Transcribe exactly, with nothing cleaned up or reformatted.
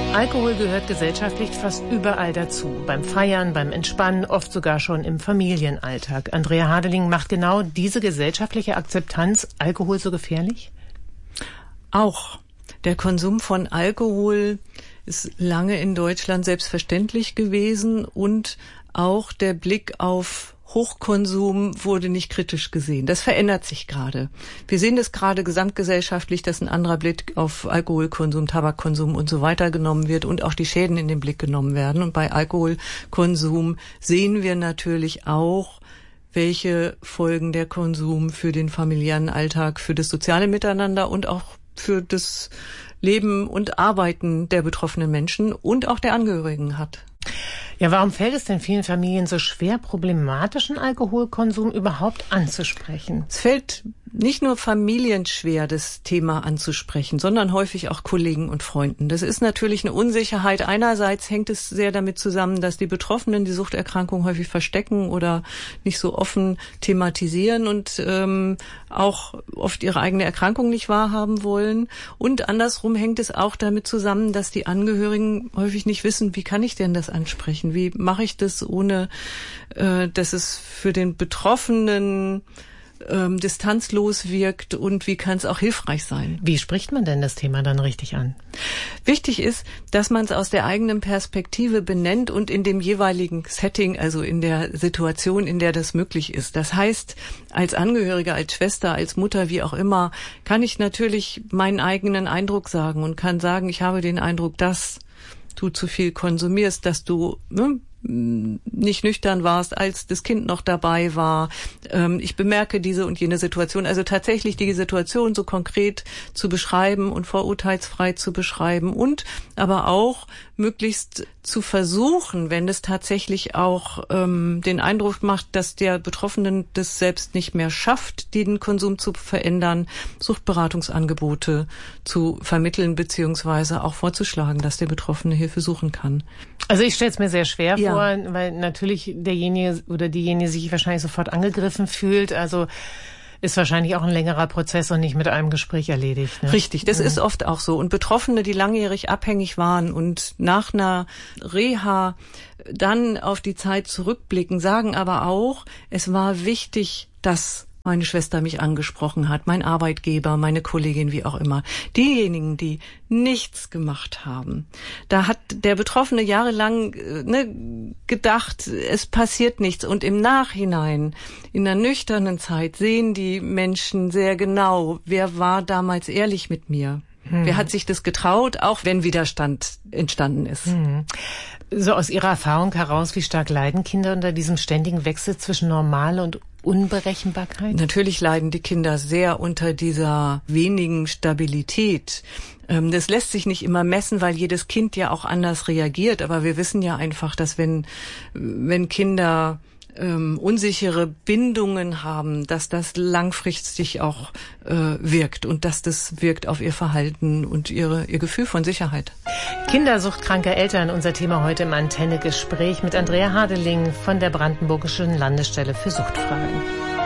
Alkohol gehört gesellschaftlich fast überall dazu. Beim Feiern, beim Entspannen, oft sogar schon im Familienalltag. Andrea Hadeling, macht genau diese gesellschaftliche Akzeptanz Alkohol so gefährlich? Auch. Der Konsum von Alkohol ist lange in Deutschland selbstverständlich gewesen und auch der Blick auf Hochkonsum wurde nicht kritisch gesehen. Das verändert sich gerade. Wir sehen das gerade gesamtgesellschaftlich, dass ein anderer Blick auf Alkoholkonsum, Tabakkonsum und so weiter genommen wird und auch die Schäden in den Blick genommen werden. Und bei Alkoholkonsum sehen wir natürlich auch, welche Folgen der Konsum für den familiären Alltag, für das soziale Miteinander und auch für das Leben und Arbeiten der betroffenen Menschen und auch der Angehörigen hat. Ja, warum fällt es denn vielen Familien so schwer, problematischen Alkoholkonsum überhaupt anzusprechen? Es fällt nicht nur Familien schwer, das Thema anzusprechen, sondern häufig auch Kollegen und Freunden. Das ist natürlich eine Unsicherheit. Einerseits hängt es sehr damit zusammen, dass die Betroffenen die Suchterkrankung häufig verstecken oder nicht so offen thematisieren und ähm, auch oft ihre eigene Erkrankung nicht wahrhaben wollen. Und andersrum hängt es auch damit zusammen, dass die Angehörigen häufig nicht wissen, wie kann ich denn das ansprechen? Wie mache ich das, ohne äh, dass es für den Betroffenen ähm, distanzlos wirkt, und wie kann es auch hilfreich sein? Wie spricht man denn das Thema dann richtig an? Wichtig ist, dass man es aus der eigenen Perspektive benennt und in dem jeweiligen Setting, also in der Situation, in der das möglich ist. Das heißt, als Angehörige, als Schwester, als Mutter, wie auch immer, kann ich natürlich meinen eigenen Eindruck sagen und kann sagen, ich habe den Eindruck, dass du zu viel konsumierst, dass du ne, nicht nüchtern warst, als das Kind noch dabei war. Ähm, ich bemerke diese und jene Situation. Also tatsächlich die Situation so konkret zu beschreiben und vorurteilsfrei zu beschreiben und aber auch möglichst zu versuchen, wenn es tatsächlich auch ähm, den Eindruck macht, dass der Betroffene das selbst nicht mehr schafft, den Konsum zu verändern, Suchtberatungsangebote zu vermitteln beziehungsweise auch vorzuschlagen, dass der Betroffene Hilfe suchen kann. Also ich stelle es mir sehr schwer ja. vor, weil natürlich derjenige oder diejenige sich wahrscheinlich sofort angegriffen fühlt. Also ist wahrscheinlich auch ein längerer Prozess und nicht mit einem Gespräch erledigt. Ne? Richtig, das mhm. ist oft auch so. Und Betroffene, die langjährig abhängig waren und nach einer Reha dann auf die Zeit zurückblicken, sagen aber auch, es war wichtig, dass meine Schwester mich angesprochen hat, mein Arbeitgeber, meine Kollegin, wie auch immer. Diejenigen, die nichts gemacht haben, da hat der Betroffene jahrelang ne, gedacht, es passiert nichts. Und im Nachhinein, in der nüchternen Zeit, sehen die Menschen sehr genau, wer war damals ehrlich mit mir. Hm. Wer hat sich das getraut, auch wenn Widerstand entstanden ist. Hm. So aus Ihrer Erfahrung heraus, wie stark leiden Kinder unter diesem ständigen Wechsel zwischen Normal und Unberechenbarkeit? Natürlich leiden die Kinder sehr unter dieser wenigen Stabilität. Das lässt sich nicht immer messen, weil jedes Kind ja auch anders reagiert. Aber wir wissen ja einfach, dass wenn, wenn Kinder ähm, unsichere Bindungen haben, dass das langfristig auch äh, wirkt und dass das wirkt auf ihr Verhalten und ihre, ihr Gefühl von Sicherheit. Kindersuchtkranke Eltern, unser Thema heute im Antenne-Gespräch mit Andrea Hadeling von der Brandenburgischen Landesstelle für Suchtfragen.